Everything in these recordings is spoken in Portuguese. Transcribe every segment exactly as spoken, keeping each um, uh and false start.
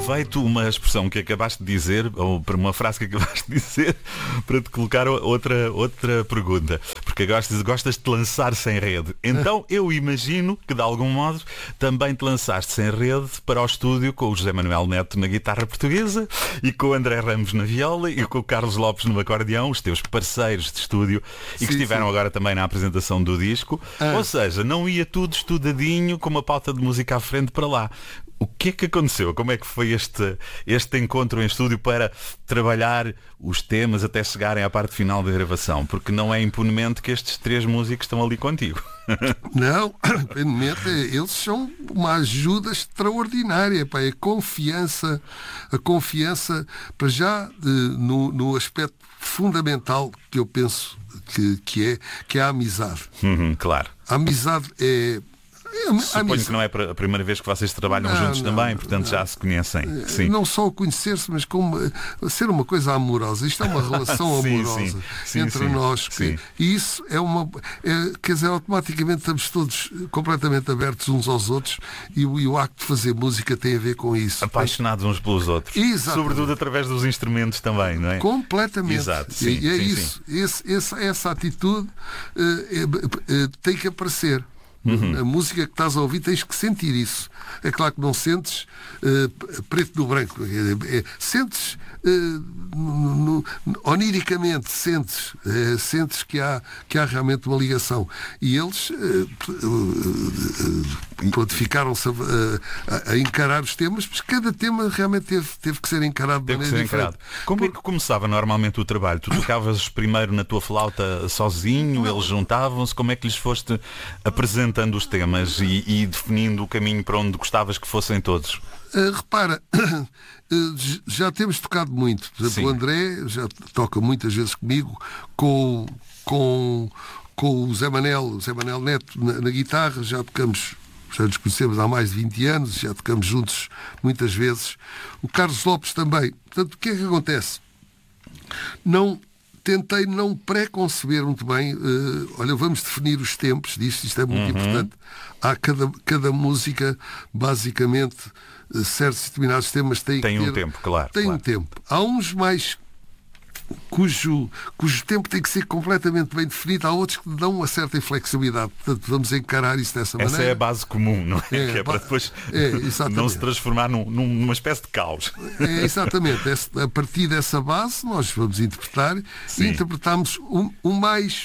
aproveito uma expressão que acabaste de dizer, ou para uma frase que acabaste de dizer, para te colocar outra, outra pergunta. Porque gostas, gostas de te lançar sem rede. Então eu imagino que de algum modo também te lançaste sem rede para o estúdio com o José Manuel Neto na guitarra portuguesa e com o André Ramos na viola e com o Carlos Lopes no acordeão, os teus parceiros de estúdio e Sim, que estiveram sim. agora também na apresentação do disco. Ah. Ou seja, não ia tudo estudadinho com uma pauta de música à frente para lá. O que é que aconteceu? Como é que foi este, este encontro em estúdio para trabalhar os temas até chegarem à parte final da gravação? Porque não é impunemente que estes três músicos estão ali contigo. Não, independentemente, eles são uma ajuda extraordinária, pá, a confiança, a confiança para já de, no, no aspecto fundamental que eu penso que, que, é, que é a amizade. Uhum, claro. A amizade é... é a Suponho amizade. que não é a primeira vez que vocês trabalham Não, juntos não, também, portanto não. já se conhecem. Sim. Não só o conhecer-se, mas como uh, ser uma coisa amorosa. Isto é uma relação Sim, amorosa sim. Sim, entre sim. nós. Que, Sim. e isso é uma... É, quer dizer, automaticamente estamos todos completamente abertos uns aos outros e, o- e o acto de fazer música tem a ver com isso. Apaixonados uns pelos outros. Exatamente. Sobretudo através dos instrumentos também, não é? Completamente. Exato, sim, e é sim, isso. Esse, essa, essa atitude uh, é- é- tem que aparecer. Uhum. A música que estás a ouvir tens que sentir isso. É claro que não sentes uh, preto no branco. É, é, sentes uh, no, no, oniricamente, sentes, uh, sentes que há, que há realmente uma ligação. E eles uh, uh, uh, pronto, ficaram-se a, a, a encarar os temas, mas cada tema realmente teve, teve que ser encarado de Teve que maneira ser encarado. diferente. Como é que começava normalmente o trabalho? Tu tocavas primeiro na tua flauta sozinho, eles juntavam-se, como é que lhes foste apresentando os temas e, e definindo o caminho para onde gostavas que fossem todos? Uh, repara, uh, j- já temos tocado muito. Por exemplo, Sim. o André já toca muitas vezes comigo, com, com, com o Zé Manel, o Zé Manel Neto na, na guitarra, já tocamos, já nos conhecemos há mais de vinte anos, já tocamos juntos muitas vezes. O Carlos Lopes também. Portanto, o que é que acontece? Não... Tentei não pré-conceber muito bem, uh, olha, vamos definir os tempos disto, isto é muito Uhum. importante. Há cada, cada música, basicamente, uh, certos e determinados temas têm Tem que um ter... tempo, claro, Tem claro. um tempo. Há uns mais... Cujo, cujo tempo tem que ser completamente bem definido, há outros que dão uma certa inflexibilidade. Portanto, vamos encarar isso dessa Essa maneira. é a base comum, não é? É, que é para ba- depois é, exatamente. não se transformar num, numa espécie de caos. É, exatamente. Esse- A partir dessa base nós vamos interpretar Sim. e interpretamos o, o mais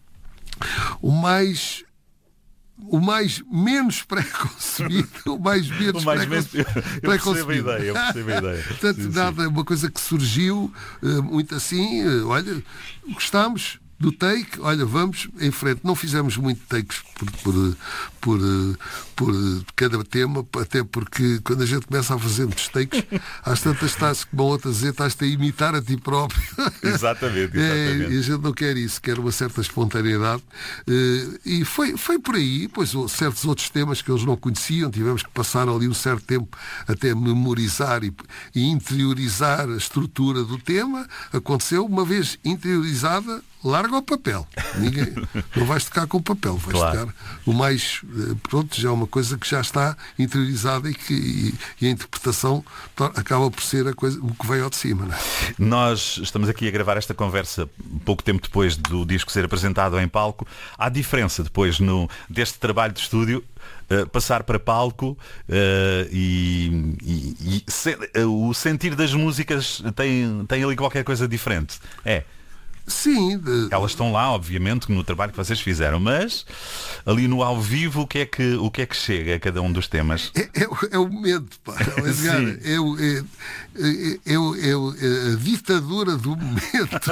o mais o mais menos pré-concebido, o mais menos O mais menos- pré-concebido. eu percebo a ideia, eu percebo a ideia. Portanto, Sim, sim. nada, uma coisa que surgiu eh, muito assim, eh, olha, gostámos do take, olha, vamos em frente. Não fizemos muito takes por, por, por, eh, por eh, cada tema, até porque quando a gente começa a fazer muitos takes, às tantas estás, como a outra dizer, estás a imitar a ti próprio. Exatamente, É, exatamente. e a gente não quer isso, quer uma certa espontaneidade. Eh, E foi, foi por aí, pois o- certos outros temas que eles não conheciam, tivemos que passar ali um certo tempo até memorizar e, e interiorizar a estrutura do tema. Aconteceu, uma vez interiorizada, larga o papel. Ninguém, não vais tocar com o papel, vais Claro. tocar o mais. eh, Pronto, já é uma coisa que já está interiorizada e que e, e a interpretação to- acaba por ser a coisa, o que veio ao de cima. Não é? Nós estamos aqui a gravar esta conversa pouco tempo depois do disco ser apresentado em palco. Há diferença depois no, deste trabalho de estúdio eh, passar para palco eh, e, e- e se- eh, o sentir das músicas tem, tem ali qualquer coisa diferente. É. Sim, de- Elas estão lá, obviamente, no trabalho que vocês fizeram, mas ali no ao vivo o que é que, o que, é que chega a cada um dos temas? É, é, o- é o momento, pá. Edgar, Sim. é, o- é, é, é, o- é o- é a ditadura do momento.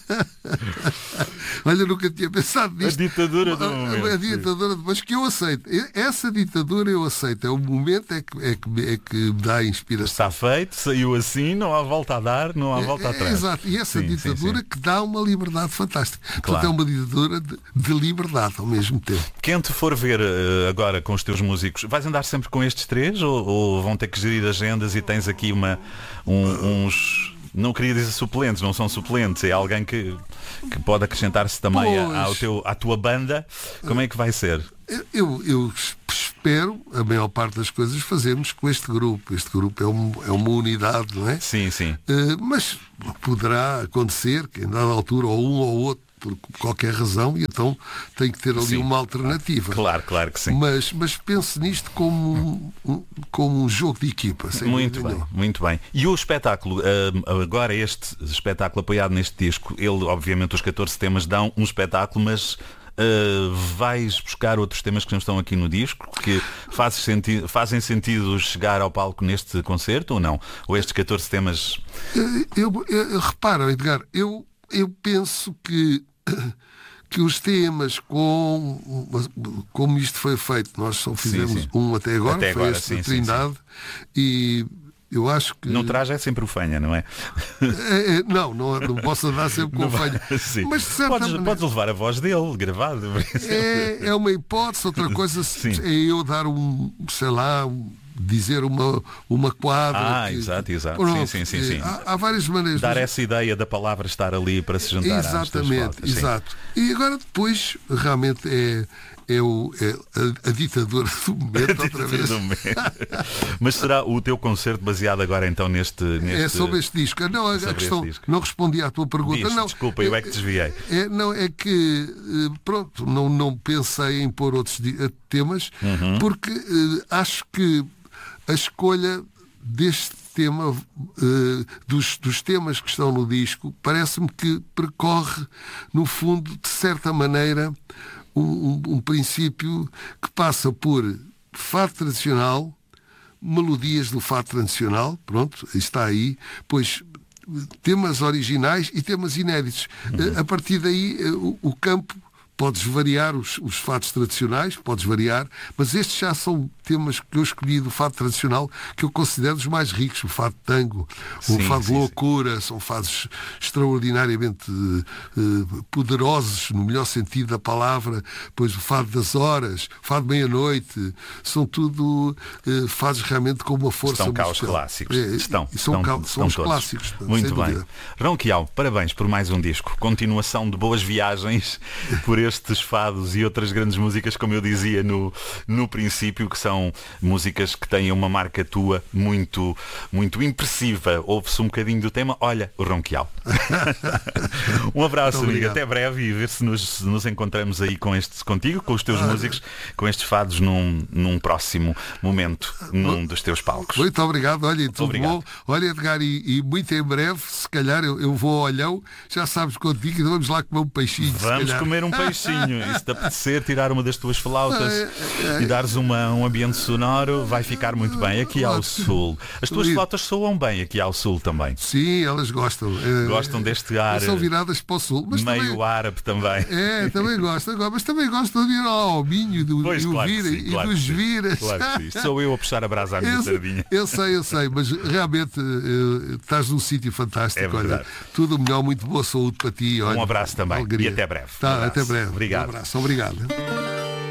Olha, eu nunca tinha pensado A nisto. ditadura do A- momento. A, ditadura, do- mas que eu aceito. Essa ditadura eu aceito. É o momento é que, é que, me- é que me dá a inspiração. Está feito, saiu assim, não há volta a dar, não há volta É, atrás. exato. E essa Sim, sim, ditadura sim. que dá uma liberdade fantástica. Claro. Portanto, é uma ditadura de, de liberdade ao mesmo tempo. Quem te for ver eh, agora com os teus músicos, vais andar sempre com estes três ou, ou vão ter que gerir agendas e tens aqui uma, um- uns... Não queria dizer suplentes, não são suplentes, é alguém que, que pode acrescentar-se também a- ao Pois. teu, à tua banda. Como é que vai ser? Eu, eu espero, a maior parte das coisas fazemos com este grupo. Este grupo é, um, é uma unidade, não é? Sim, sim. Uh, mas poderá acontecer que em dada altura ou um ou outro por qualquer razão, e então tem que ter ali sim. uma alternativa. Claro, claro que sim. Mas, mas pense nisto como um, como um jogo de equipa. Muito bem, muito bem. E o espetáculo, agora este espetáculo apoiado neste disco, ele, obviamente, os catorze temas dão um espetáculo, mas Uh, vais buscar outros temas que não estão aqui no disco, que faz senti- fazem sentido chegar ao palco neste concerto ou não? Ou estes catorze temas... Eu, eu, eu, repara, Edgar, eu, eu penso que, que os temas com, como isto foi feito, nós só fizemos sim, sim. um até agora, até foi agora, este sim, da Trindade, sim, sim. e eu acho que... No traje é sempre o fanha, não é? é, é não, não, não posso andar sempre com o fanha. Mas de certa podes, maneira, podes levar a voz dele, gravado. É, é uma hipótese, outra coisa é eu dar um, sei lá, um, dizer uma, uma quadra. Ah, que, exato, exato. Pronto, sim, sim, sim, sim. Há, há várias maneiras. Dar essa ideia da palavra estar ali para se juntar às exatamente, exato. E agora depois realmente é... É, o, é a, a ditadura do momento, outra vez. Momento. Mas será o teu concerto baseado agora então neste... neste... É sobre este disco. Não, a, a questão, não respondi à tua pergunta. Diz, não, desculpa, eu é que desviei. É, não, é que, pronto, não, não pensei em pôr outros temas, uhum. porque uh, acho que a escolha deste tema, uh, dos, dos temas que estão no disco, parece-me que percorre, no fundo, de certa maneira, Um, um, um princípio que passa por fado tradicional, melodias do fado tradicional, pronto, está aí, pois temas originais e temas inéditos. Uhum. A partir daí, o, o campo, podes variar os, os fados tradicionais, podes variar, mas estes já são temas que eu escolhi do fado tradicional, que eu considero os mais ricos, o fado tango, sim, o fado sim, loucura, sim. São fados extraordinariamente uh, poderosos, no melhor sentido da palavra, pois o fado das horas, o fado meia-noite, são tudo uh, fados realmente com uma força... Estão cá os clássicos. É, são estão. Estão, cá, estão são os todos. Clássicos. Muito bem. Rão Quial, parabéns por mais um disco. Continuação de boas viagens por estes fados e outras grandes músicas, como eu dizia no, no princípio, que são músicas que têm uma marca tua muito, muito impressiva. Ouve-se um bocadinho do tema. Olha, o Rão Quial. Um abraço, amigo. Até breve e ver se nos, se nos encontramos aí com estes, contigo, com os teus ah, músicos, com estes fados num, num próximo momento, num dos teus palcos. Muito obrigado. Olha, tudo obrigado. Bom. Olha, Edgar, e, e muito em breve, se calhar eu, eu vou ao Olhão, já sabes contigo, vamos lá comer um peixinho. Vamos comer um peixinho. E se te apetecer tirar uma das tuas flautas e dares uma, um ambiente sonoro, vai ficar muito bem aqui ao sul. As tuas flautas soam bem aqui ao sul também. Sim, elas gostam. Gostam deste ar. São viradas para o sul. Mas meio também, árabe também. É, também gostam. Mas também gostam de ir ao Minho do, pois, e, claro vir, sim, e claro dos sim, viras. Claro que sim. Sou eu a puxar a brasa à minha eu, sardinha. Eu sei, eu sei, mas realmente uh, estás num sítio fantástico. É verdade. Olha, tudo o melhor, muito boa saúde para ti. Olha, um abraço também alegria. E até breve. Tá, um até breve. Obrigado. Um abraço. Obrigado.